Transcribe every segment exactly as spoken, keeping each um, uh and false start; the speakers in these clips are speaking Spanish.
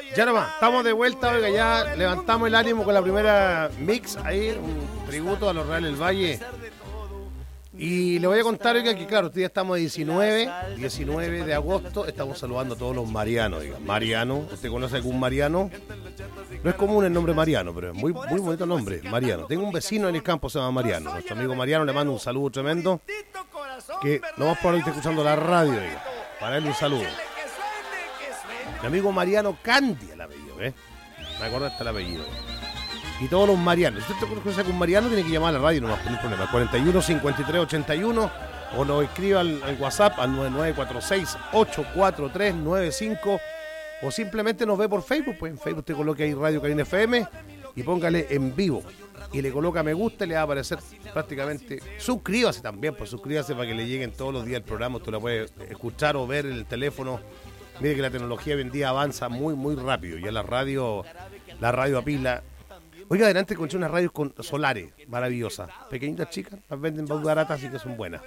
Ya nomás, estamos de vuelta, oiga, ya levantamos el ánimo con la primera mix ahí, un tributo a los Reales del Valle. Y le voy a contar, oiga, que claro, hoy estamos diecinueve de agosto, estamos saludando a todos los marianos, oiga. Mariano, ¿usted conoce algún Mariano? No es común el nombre Mariano, pero es muy, muy bonito el nombre, Mariano. Tengo un vecino en el campo, se llama Mariano. Nuestro amigo Mariano, le mando un saludo tremendo, que lo más probable esté escuchando la radio, oiga. Para él un saludo. Mi amigo Mariano Candia, el apellido, ¿eh? Me acuerdo hasta el apellido. Y todos los Marianos. Si usted conoce con Mariano, tiene que llamar a la radio, no va a poner problema. cuarenta y uno, cincuenta y tres, ochenta y uno o lo escriba al, al WhatsApp al nueve nueve cuatro seis, ocho cuatro tres, nueve cinco o simplemente nos ve por Facebook. Pues en Facebook usted coloque ahí Radio Cabina F M y póngale en vivo. Y le coloca me gusta y le va a aparecer prácticamente. Suscríbase también, pues suscríbase para que le lleguen todos los días el programa. Usted lo puede escuchar o ver en el teléfono. Mire que la tecnología hoy en día avanza muy, muy rápido. Ya la radio, la radio a pila. Oiga, adelante encontré unas radios con solares, maravillosas. Pequeñitas, chicas, las venden más baratas y que son buenas.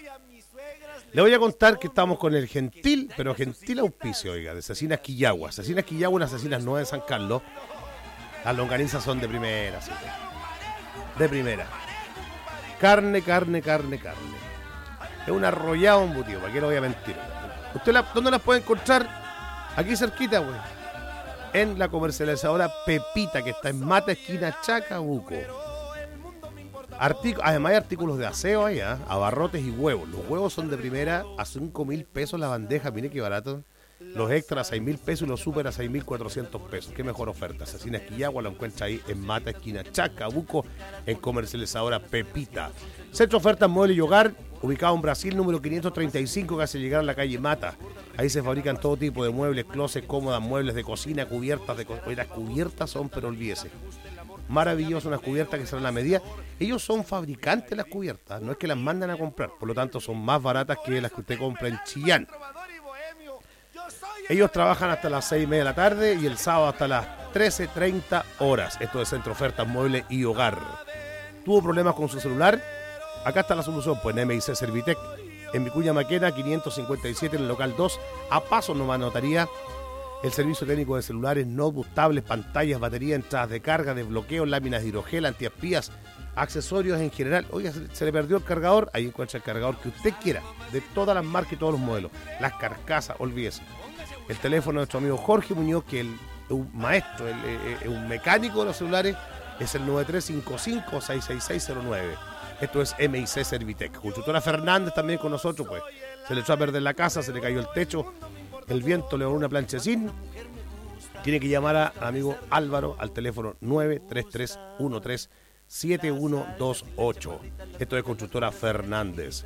Le voy a contar que estamos con el gentil, pero gentil auspicio, oiga, de Cecinas Quillagua. Cecinas Quillagua, unas cecinas nuevas de San Carlos. Las longanizas son de primera, sí. De primera. Carne, carne, carne, carne. Es un arrollado embutido, ¿para qué lo voy a mentir? ¿Usted la, dónde las puede encontrar? Aquí cerquita, güey. En la comercializadora Pepita, que está en Mata, esquina Chacabuco. Artic- Además hay artículos de aseo ahí, ¿eh? Abarrotes y huevos. Los huevos son de primera a cinco mil pesos la bandeja, mire qué barato. Los extras a seis mil pesos y los super a seis mil cuatrocientos pesos. Qué mejor oferta. Cecinas Quillagua lo encuentra ahí en Mata, esquina Chacabuco, en comercializadora Pepita. Centro Ofertas Mueble y Hogar, ubicado en Brasil, número quinientos treinta y cinco, que hace llegar a la calle Mata. Ahí se fabrican todo tipo de muebles, closets, cómodas, muebles de cocina, cubiertas de cocina. Las cubiertas son, pero olvídese. Maravillosas, unas cubiertas que serán a medida. Ellos son fabricantes de las cubiertas, no es que las mandan a comprar, por lo tanto son más baratas que las que usted compra en Chillán. Ellos trabajan hasta las seis y media de la tarde y el sábado hasta las trece treinta horas. Esto es Centro Ofertas Mueble y Hogar. ¿Tuvo problemas con su celular? Acá está la solución, pues en M I C Servitec, en Vicuña Maquena, quinientos cincuenta y siete, en el local dos, a paso nomás notaría. El servicio técnico de celulares, notebooks, tablets, pantallas, baterías, entradas de carga, desbloqueo, láminas de hidrogel, antiespías, accesorios en general. Oiga, se, se le perdió el cargador, ahí encuentra el cargador que usted quiera, de todas las marcas y todos los modelos. Las carcasas, olvídese. El teléfono de nuestro amigo Jorge Muñoz, que es un maestro, es un mecánico de los celulares, es el nueve tres cinco cinco, seis seis seis cero nueve. Esto es M I C Servitec. Constructora Fernández también con nosotros, pues. Se le echó a perder la casa, se le cayó el techo, el viento le voló una planchecín. Tiene que llamar a, al amigo Álvaro al teléfono nueve tres tres uno tres siete uno dos ocho. Esto es Constructora Fernández.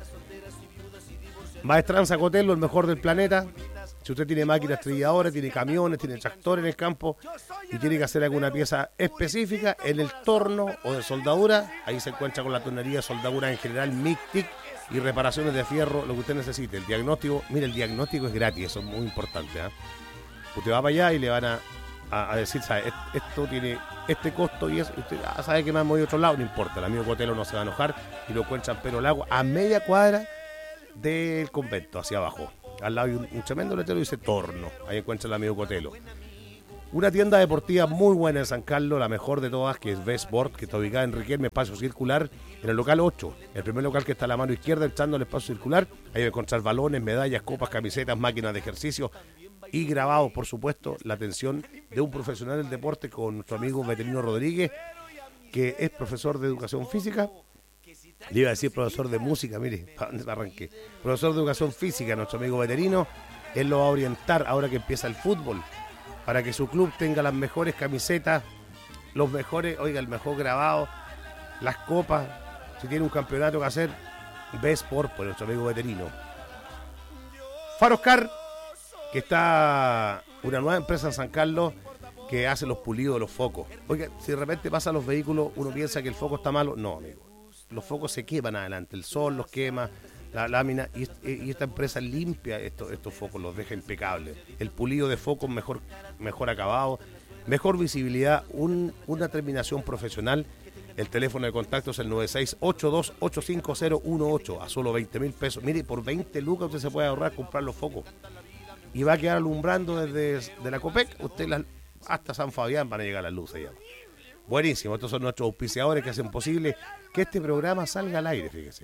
Maestranza Cotelo, el mejor del planeta. Si usted tiene máquinas trilladoras, tiene camiones, tiene tractores en el campo y tiene que hacer alguna pieza específica en el torno o de soldadura, ahí se encuentra con la tornería, soldadura en general, M I C, T I C y reparaciones de fierro, lo que usted necesite. El diagnóstico, mire, el diagnóstico es gratis, eso es muy importante, ¿eh? Usted va para allá y le van a, a, a decir, ¿sabe? Esto tiene este costo y eso, y usted ah, sabe que me han movido a otro lado, no importa, el amigo Cotelo no se va a enojar y lo encuentra en Pero Lago, a media cuadra del convento, hacia abajo. Al lado hay un, un tremendo letrero y dice torno. Ahí encuentra el amigo Cotelo. Una tienda deportiva muy buena en San Carlos, la mejor de todas, que es V-Sport, que está ubicada en Riquelme, espacio circular, en el local ocho. El primer local que está a la mano izquierda, entrando al espacio circular. Ahí va a encontrar balones, medallas, copas, camisetas, máquinas de ejercicio y grabados, por supuesto, la atención de un profesional del deporte con nuestro amigo Veterino Rodríguez, que es profesor de educación física. Le iba a decir profesor de música, mire, para dónde arranqué. Profesor de educación física, nuestro amigo Veterino. Él lo va a orientar ahora que empieza el fútbol, para que su club tenga las mejores camisetas, los mejores, oiga, el mejor grabado, las copas. Si tiene un campeonato que hacer, V-Sport, por nuestro amigo Veterino. Faroscar, que está una nueva empresa en San Carlos que hace los pulidos de los focos. Oiga, si de repente pasan los vehículos, uno piensa que el foco está malo. No, amigo. Los focos se queman adelante, el sol los quema, la lámina, y, y esta empresa limpia estos, estos focos, los deja impecables. El pulido de focos mejor, mejor acabado, mejor visibilidad, un, una terminación profesional. El teléfono de contacto es el nueve seis ocho dos ocho cinco cero uno ocho, a solo veinte mil pesos. Mire, por veinte lucas usted se puede ahorrar comprar los focos. Y va a quedar alumbrando desde de la Copec, usted la, hasta San Fabián van a llegar las luces ya. Buenísimo, estos son nuestros auspiciadores que hacen posible que este programa salga al aire, fíjese.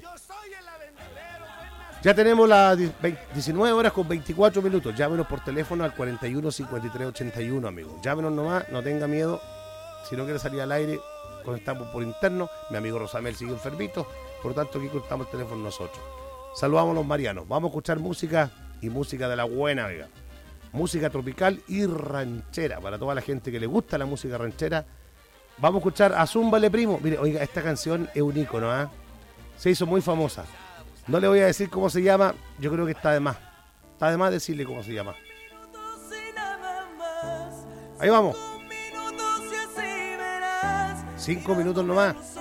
Ya tenemos las diecinueve horas con veinticuatro minutos. Llámenos por teléfono al cuarenta y uno cincuenta y tres ochenta y uno, amigos. Llámenos nomás, no tenga miedo. Si no quiere salir al aire, conectamos por interno. Mi amigo Rosamel sigue enfermito, por lo tanto aquí cortamos el teléfono nosotros. Saludamos a los marianos. Vamos a escuchar música y música de la buena, oiga. Música tropical y ranchera. Para toda la gente que le gusta la música ranchera, vamos a escuchar a Zúmbale Primo. Mire, oiga, esta canción es un ícono, ¿eh? Se hizo muy famosa. No le voy a decir cómo se llama, yo creo que está de más. Está de más decirle cómo se llama. Ahí vamos. Cinco minutos nomás.